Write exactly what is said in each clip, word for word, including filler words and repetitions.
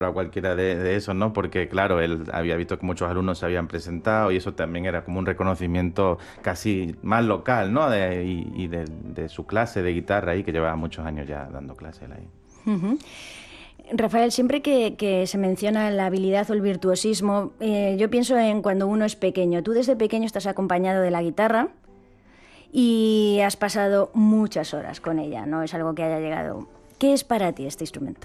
a cualquiera de, de esos, ¿no? Porque, claro, él había visto que muchos alumnos se habían presentado y eso también era como un reconocimiento casi más local, ¿no? De, y y de, de su clase de guitarra ahí, que llevaba muchos años ya dando clases él ahí. Ujú. Rafael, siempre que, que se menciona la habilidad o el virtuosismo, eh, yo pienso en cuando uno es pequeño. Tú desde pequeño estás acompañado de la guitarra y has pasado muchas horas con ella, no es algo que haya llegado. ¿Qué es para ti este instrumento?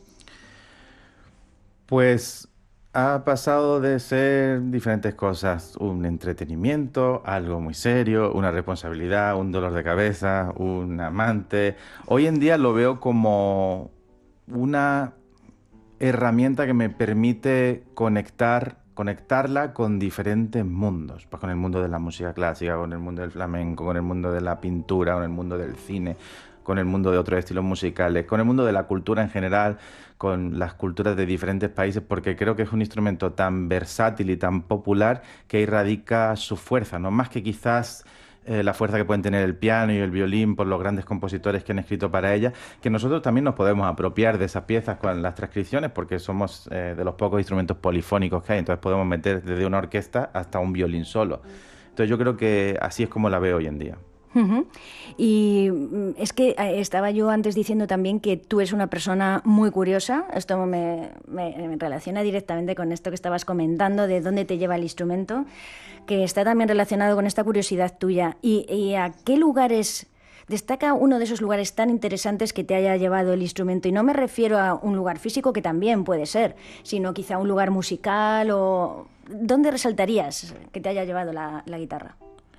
Pues ha pasado de ser diferentes cosas, un entretenimiento, algo muy serio, una responsabilidad, un dolor de cabeza, un amante. Hoy en día lo veo como una herramienta que me permite conectar, conectarla con diferentes mundos, pues con el mundo de la música clásica, con el mundo del flamenco, con el mundo de la pintura, con el mundo del cine, con el mundo de otros estilos musicales, con el mundo de la cultura en general, con las culturas de diferentes países, porque creo que es un instrumento tan versátil y tan popular que ahí radica su fuerza, ¿no? Más que quizás eh, la fuerza que pueden tener el piano y el violín por los grandes compositores que han escrito para ella, que nosotros también nos podemos apropiar de esas piezas con las transcripciones, porque somos eh, de los pocos instrumentos polifónicos que hay, entonces podemos meter desde una orquesta hasta un violín solo. Entonces yo creo que así es como la veo hoy en día. Ujú. Y mm, es que eh, estaba yo antes diciendo también que tú eres una persona muy curiosa. Esto me, me- me relaciona directamente con esto que estabas comentando, de dónde te lleva el instrumento, que está también relacionado con esta curiosidad tuya. ¿Y, y a qué lugares destaca uno de esos lugares tan interesantes que te haya llevado el instrumento? Y no me refiero a un lugar físico, que también puede ser, sino quizá un lugar musical o... ¿Dónde resaltarías que te haya llevado la la guitarra?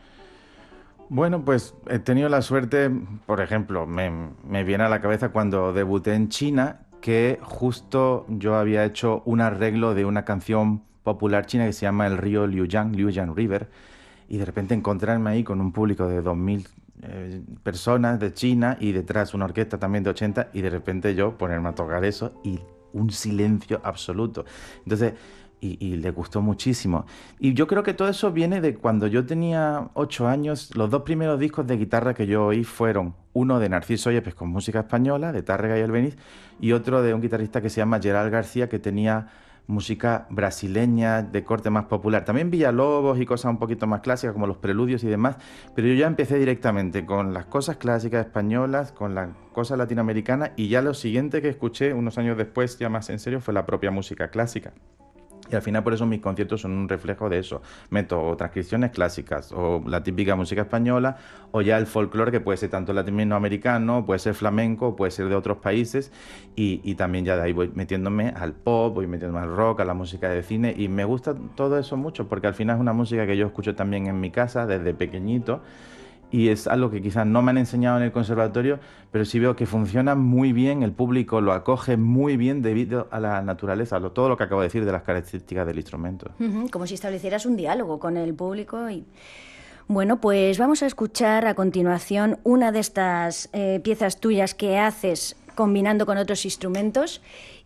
Bueno, pues he tenido la suerte, por ejemplo, me, me viene a la cabeza cuando debuté en China, que justo yo había hecho un arreglo de una canción popular china que se llama el río Liuyang, Liuyang River, y de repente encontrarme ahí con un público de dos mil eh, personas de China y detrás una orquesta también de ochenta y de repente yo ponerme a tocar eso y un silencio absoluto. Entonces, y, y le gustó muchísimo. Y yo creo que todo eso viene de cuando yo tenía ocho años. Los dos primeros discos de guitarra que yo oí fueron uno de Narciso Yepes con música española, de Tárrega y Albeniz, y otro de un guitarrista que se llama Gerald García, que tenía música brasileña de corte más popular. También Villalobos y cosas un poquito más clásicas como los preludios y demás, pero yo ya empecé directamente con las cosas clásicas españolas, con las cosas latinoamericanas y ya lo siguiente que escuché unos años después, ya más en serio, fue la propia música clásica. Y al final por eso mis conciertos son un reflejo de eso. Meto o transcripciones clásicas, o la típica música española, o ya el folclore que puede ser tanto latinoamericano, puede ser flamenco, puede ser de otros países, y, y también ya de ahí voy metiéndome al pop, voy metiéndome al rock, a la música de cine, y me gusta todo eso mucho, porque al final es una música que yo escucho también en mi casa desde pequeñito, y es algo que quizás no me han enseñado en el conservatorio, pero sí veo que funciona muy bien, el público lo acoge muy bien debido a la naturaleza, a lo- todo lo que acabo de decir de las características del instrumento. Ujú, como si establecieras un diálogo con el público. Y bueno, pues vamos a escuchar a continuación una de estas eh, piezas tuyas que haces combinando con otros instrumentos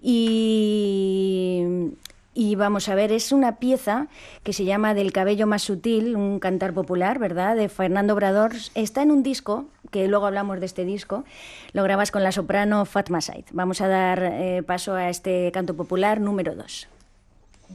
y, y vamos a ver, es una pieza que se llama Del cabello más sutil, un cantar popular, ¿verdad?, de Fernando Obrador. Está en un disco, que luego hablamos de este disco, lo grabas con la soprano Fatma Said. Vamos a dar eh, paso a este canto popular número dos.